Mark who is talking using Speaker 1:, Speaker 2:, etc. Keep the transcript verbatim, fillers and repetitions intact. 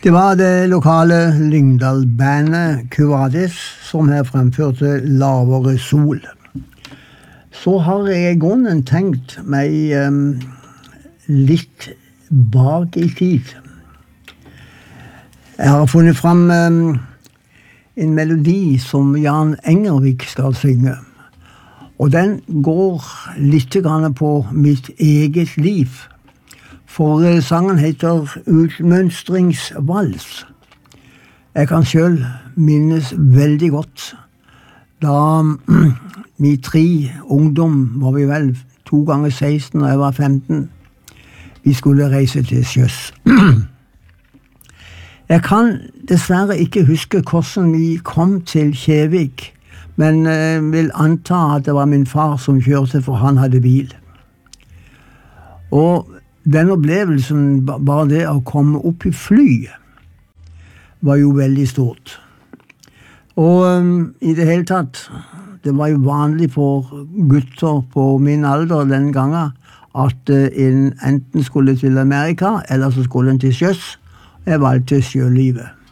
Speaker 1: Det var det lokale Lyngdal-bandet Cuvadis som her fremførte Lavere Sol. Så har jeg i grunnen tenkt meg um, litt bak i tid. Jeg har funnet fram um, en melodi som Jan Engervik skal synge. Og den går litt grann på mitt eget liv. For sangen heter Utmønstringsvals. Jeg kan selv minnes veldig godt da vi tre ungdom, var vi vel to ganger seksten og jeg var femten, vi skulle reise til sjøs. Jeg kan dessverre ikke huske hvordan vi kom til Kjevik, men jeg vil anta at det var min far som kjørte, for han hadde bil. Og den opplevelsen, bare det å komme opp i fly, var jo veldig stort. Og um, i det hele tatt, det var jo vanlig for gutter på min alder den gangen, at uh, en enten skulle til Amerika, eller så skulle en til sjøs. Jeg valgte sjølivet.